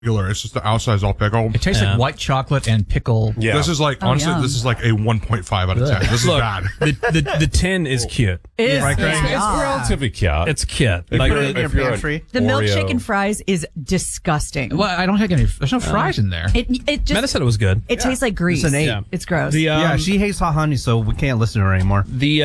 It's just the outside is all pickle. It tastes like white chocolate and pickle. Yeah. This is like, honestly, this is like a 1.5 out of 10. This is bad. The tin is cute. It is. Right, Greg? It's relatively cute. It's cute. If Like, you're- in your if you're an pantry. The milk Oreo- chicken fries is disgusting. Well, I don't think any. There's no fries in there. It Meta just said it was good. it tastes like grease. It's an 8. Yeah. It's gross. Yeah, she hates hot honey, so we can't listen to her anymore. The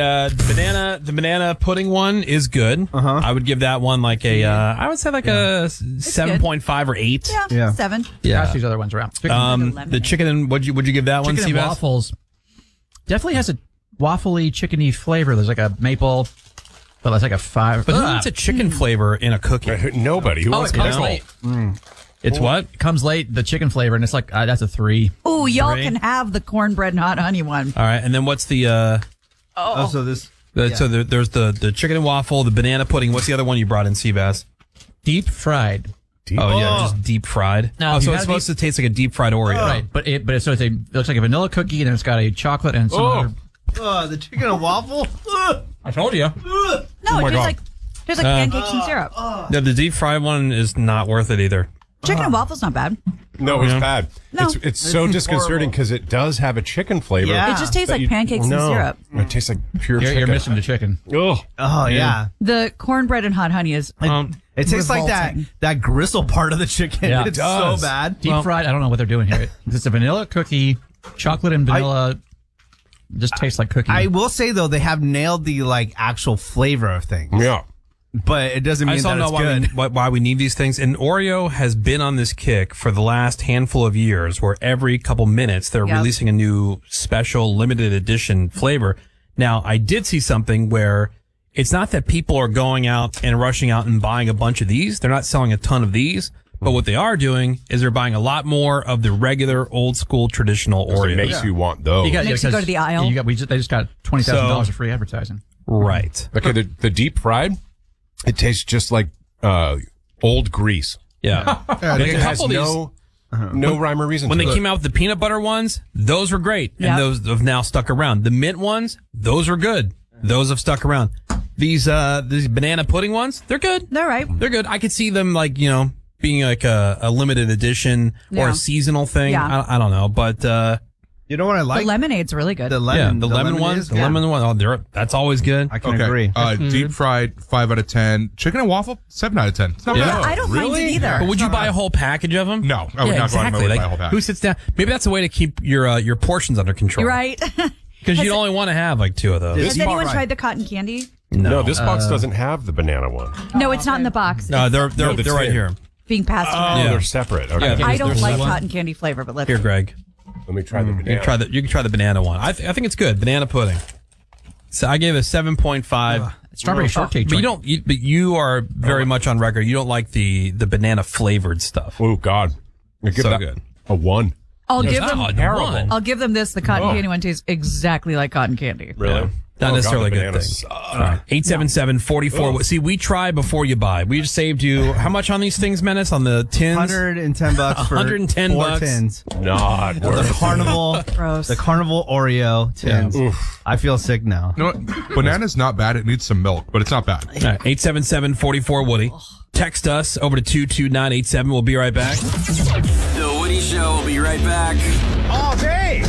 banana pudding one is good. I would give that one like a I would say like a 7.5 or 8. yeah, 7. Pass these other ones around. The chicken and would you give that one? Chicken and Seabass? waffles definitely has a waffly, chickeny flavor. There's like a maple, but that's like a 5. But who wants a chicken flavor in a cookie? Nobody. Who wants it comes pickle? late. It's what? It comes late, the chicken flavor, and it's like that's a 3. Ooh, y'all 3. can have the cornbread and hot honey one. All right, and then what's the So this. so there's the chicken and waffle, the banana pudding. What's the other one you brought in, Seabass? Deep fried. Oh yeah, just deep fried. Now, Oh, if so you it's had supposed to taste like a deep fried Oreo. Right, but it looks like a vanilla cookie, and then it's got a chocolate and some other. The chicken and waffle. I told you. No, my it God. tastes like pancakes and syrup. No, the deep fried one is not worth it either. Chicken and waffles not bad. No, it's bad. No. It's so disconcerting because it does have a chicken flavor. Yeah. It just tastes like You- pancakes and no, syrup. It tastes like pure You're chicken. missing the chicken. Ugh. Oh yeah. The cornbread and hot honey is It tastes like revolting. that gristle part of the chicken. Yeah, it It's does. so bad. Deep fried. I don't know what they're doing here. It's a vanilla cookie, chocolate and vanilla. Just tastes like cookie. I will say though, they have nailed the like actual flavor of things, Yeah. but it doesn't I mean just don't that know it's good. why we need these things. And Oreo has been on this kick for the last handful of years where every couple minutes they're Yep. releasing a new special limited edition flavor. Now, I did see something where it's not that people are going out and rushing out and buying a bunch of these. They're not selling a ton of these. But what they are doing is they're buying a lot more of the regular, old school, traditional It Oreos. makes you want those. Makes you go to the aisle. They just got $20,000 of free advertising. Right. Okay, the deep fried, it tastes just like old grease. Yeah. It a has couple of these- no rhyme or reason When to they it. came out with the peanut butter ones, those were great. Yep. And those have now stuck around. The mint ones, those were good. Those have stuck around. These banana pudding ones, they're good. They're right. They're good. I could see them being like a limited edition or Yeah. a seasonal thing. Yeah. I don't know. But, You know what I The like? lemonade's really good. The lemon. the lemon ones, is the good. lemon one, that's always good. I can agree. Deep fried, 5 out of 10. Chicken and waffle, 7 out of 10. It's not Yeah. bad. I don't mind it either. But would you buy a whole package of them? No, I would not go out of my way to buy a whole pack. Who sits down? Maybe that's a way to keep your portions under control. You're right. Because you only want to have like 2 of those. Has anyone tried the cotton candy? No, this box doesn't have the banana one. No, it's not in the box. No, they're No, the right tin. here. Being passed Oh, around. Yeah. they're separate. Okay. Yeah. I don't There's like one. cotton candy flavor, but let's Here, Greg. Let me try the banana. You can try the banana one. I think it's good. Banana pudding. So I gave it a 7.5. Strawberry shortcake. But joint. but you are very much on record. You don't like the banana flavored stuff. Oh, God. I give So that good. a 1. I'll It's give not them. a terrible. one. I'll give them this. The cotton candy one tastes exactly like cotton candy. Really? Yeah. Not necessarily a good banana thing. sucks. 877-44. See, we try before you buy. We just saved you how much on these things, Menace? On the tins? $110 for 110 4 bucks. tins. Not The worth it. carnival, Gross. the carnival Oreo tins. I feel sick now. You know what? Banana's not bad. It needs some milk, but it's not bad. All right, 877-44-WOODY. Text us over to 22987. We'll be right back. The Woody Show will be right back. All day.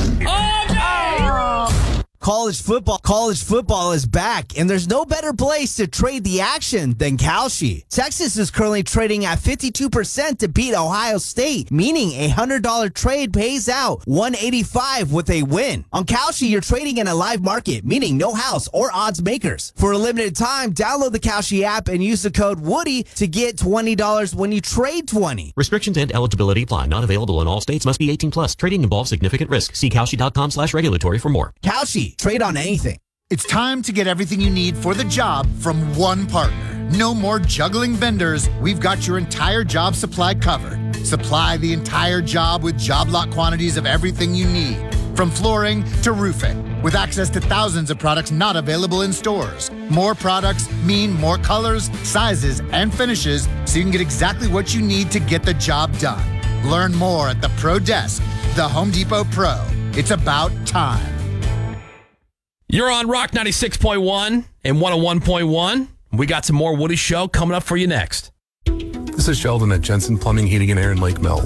College football is back, and there's no better place to trade the action than Kalshi. Texas is currently trading at 52% to beat Ohio State, meaning a $100 trade pays out $185 with a win. On Kalshi, you're trading in a live market, meaning no house or odds makers. For a limited time, download the Kalshi app and use the code Woody to get $20 when you trade $20. Restrictions and eligibility apply. Not available in all states. Must be 18 plus. Trading involves significant risk. See Kalshi.com/regulatory for more. Kalshi, trade on anything. It's time to get everything you need for the job from one partner. No more juggling vendors. We've got your entire job supply covered. Supply the entire job with job lot quantities of everything you need, from flooring to roofing, with access to thousands of products not available in stores. More products mean more colors, sizes, and finishes, so you can get exactly what you need to get the job done. Learn more at the Pro Desk, the Home Depot Pro. It's about time. You're on Rock 96.1 and 101.1. We got some more Woody Show coming up for you next. This This is Sheldon at Jensen Plumbing, Heating, and Air in Lake Mills.